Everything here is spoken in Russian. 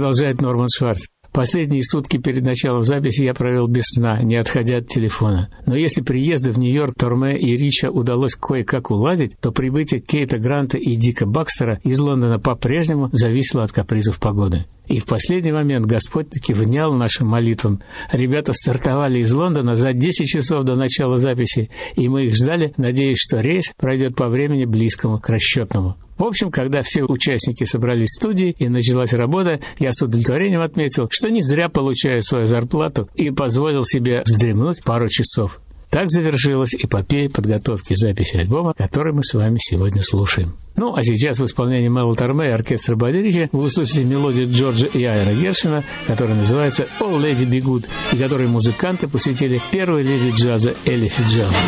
Продолжает Норман Шварц. Последние сутки перед началом записи я провел без сна, не отходя от телефона. Но если приезды в Нью-Йорк Торме и Рича удалось кое-как уладить, то прибытие Кейта Гранта и Дика Бакстера из Лондона по-прежнему зависело от капризов погоды. И в последний момент Господь таки внял нашим молитвам. Ребята стартовали из Лондона за 10 часов до начала записи, и мы их ждали, надеясь, что рейс пройдет по времени близкому к расчетному. В общем, когда все участники собрались в студии и началась работа, я с удовлетворением отметил, что не зря получаю свою зарплату и позволил себе вздремнуть пару часов. Так завершилась эпопея подготовки записи альбома, который мы с вами сегодня слушаем. Ну, а сейчас в исполнении Мэла Торме и оркестра Бадди Ричи вы услышите мелодию Джорджа и Айра Гершвина, которая называется «Oh, Lady Be Good», и которой музыканты посвятили первой леди джаза Элли Фицджеральд.